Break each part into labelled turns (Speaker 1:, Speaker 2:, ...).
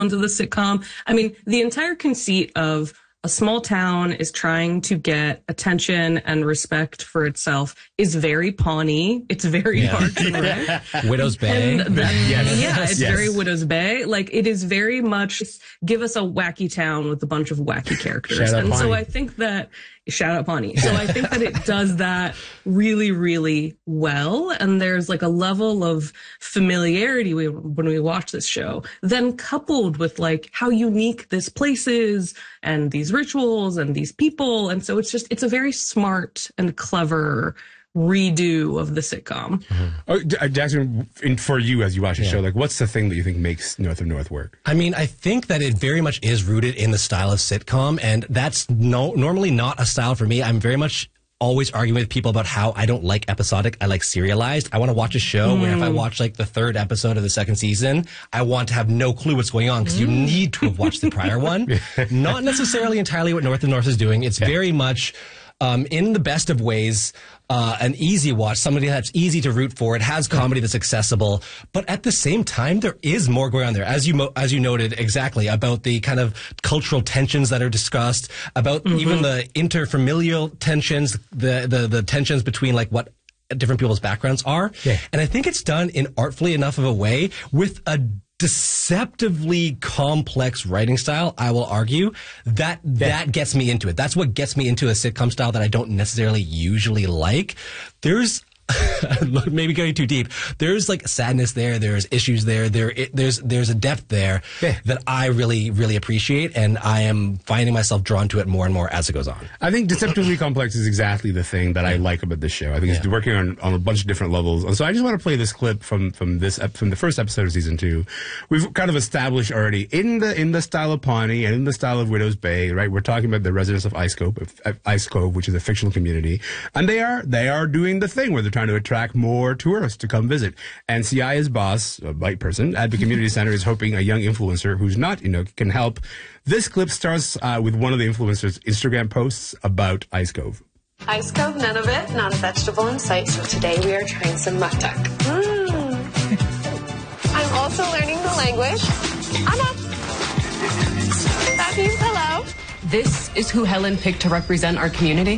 Speaker 1: into the sitcom. I mean, the entire conceit of a small town is trying to get attention and respect for itself is very Pawnee. It's very Parks and Rec.
Speaker 2: Widow's Bay.
Speaker 1: It's very Widow's Bay. Like, it is very much give us a wacky town with a bunch of wacky characters. So I think that shout out Pawnee. So I think that it does that really, really well. And there's like a level of familiarity when we watch this show, then coupled with like how unique this place is and these rituals and these people. And so it's a very smart and clever redo of the sitcom.
Speaker 3: Jackson, for you as you watch the show, like, what's the thing that you think makes North of North work?
Speaker 2: I mean, I think that it very much is rooted in the style of sitcom, and that's normally not a style for me. I'm very much always arguing with people about how I don't like episodic. I like serialized. I want to watch a show where if I watch like the third episode of the second season, I want to have no clue what's going on because you need to have watched the prior one. Not necessarily entirely what North of North is doing. It's very much in the best of ways, an easy watch, somebody that's easy to root for. It has comedy that's accessible, but at the same time, there is more going on there. As you noted exactly about the kind of cultural tensions that are discussed, about even the interfamilial tensions, the tensions between like what different people's backgrounds are. And I think it's done in artfully enough of a way with a deceptively complex writing style, I will argue, that gets me into it. That's what gets me into a sitcom style that I don't necessarily usually like. There's maybe going too deep. There's like sadness there. There's issues there. There's a depth there that I really, really appreciate, and I am finding myself drawn to it more and more as it goes on.
Speaker 3: I think deceptively complex is exactly the thing that I like about this show. I think it's working on a bunch of different levels. And so I just want to play this clip from the first episode of season 2. We've kind of established already in the style of Pawnee and in the style of Widow's Bay, right? We're talking about the residents of Ice Cove, which is a fictional community, and they are doing the thing where they're trying to attract more tourists to come visit. And CI's boss, a white person at the community center, is hoping a young influencer who's not, can help. This clip starts with one of the influencers' Instagram posts about Ice Cove.
Speaker 4: Ice Cove, none of it, not a vegetable in sight. So today we are trying some muktak. I'm also learning the language. Anna. That means hello.
Speaker 5: This is who Helen picked to represent our community.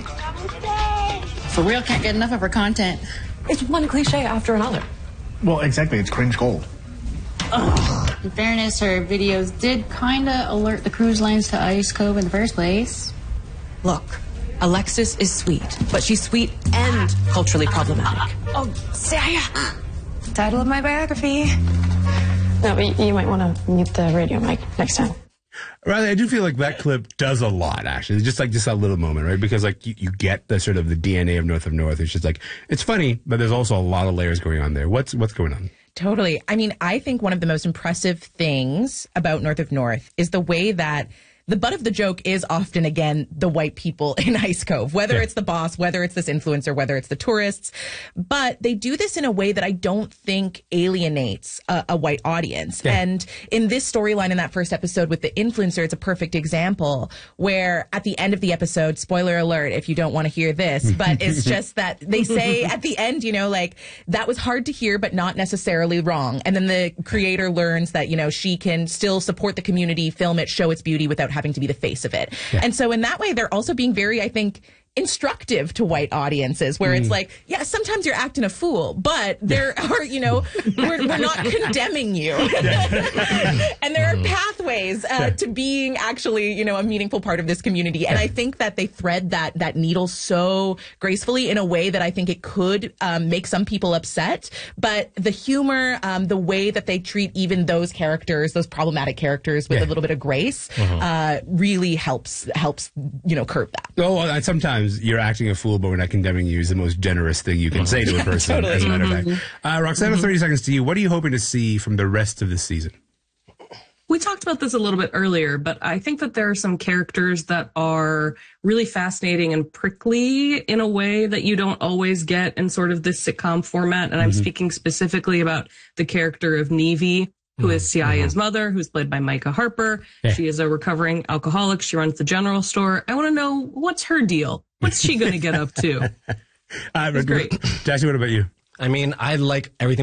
Speaker 6: For real, can't get enough of her content.
Speaker 5: It's one cliche after another.
Speaker 7: Well, exactly. It's cringe gold.
Speaker 6: Ugh. In fairness, her videos did kind of alert the cruise lines to Ice Cove in the first place.
Speaker 5: Look, Alexis is sweet, but she's sweet and culturally problematic.
Speaker 4: Oh, Saya. Title of my biography. No, but you might want to mute the radio mic next time.
Speaker 3: Riley, I do feel like that clip does a lot, actually. It's just like that little moment, right? Because like you get the sort of the DNA of North. It's just like, it's funny, but there's also a lot of layers going on there. What's going on?
Speaker 8: Totally. I mean, I think one of the most impressive things about North of North is the way that the butt of the joke is often, again, the white people in Ice Cove, whether it's the boss, whether it's this influencer, whether it's the tourists. But they do this in a way that I don't think alienates a white audience. And in this storyline, in that first episode with the influencer, it's a perfect example where at the end of the episode, spoiler alert, if you don't want to hear this, but it's just that they say at the end, like, that was hard to hear, but not necessarily wrong. And then the creator learns that, she can still support the community, film it, show its beauty without having to be the face of it. And so in that way, they're also being very, I think, instructive to white audiences where it's like, sometimes you're acting a fool, but there are, we're not condemning you. And there are pathways to being actually, a meaningful part of this community. And I think that they thread that needle so gracefully in a way that I think it could make some people upset. But the humor, the way that they treat even those characters, those problematic characters with a little bit of grace, really helps, curb that.
Speaker 3: Oh, and sometimes you're acting a fool, but we're not condemning you is the most generous thing you can say to a person, totally. As a matter of fact. Roxana, 30 seconds to you. What are you hoping to see from the rest of this season?
Speaker 1: We talked about this a little bit earlier, but I think that there are some characters that are really fascinating and prickly in a way that you don't always get in sort of this sitcom format. And I'm speaking specifically about the character of Nevi, who is Siaya's mother, who's played by Micah Harper. She is a recovering alcoholic. She runs the general store. I want to know, what's her deal? What's she going to get up to?
Speaker 3: It's great. Jackson, what about you?
Speaker 2: I mean, I like everything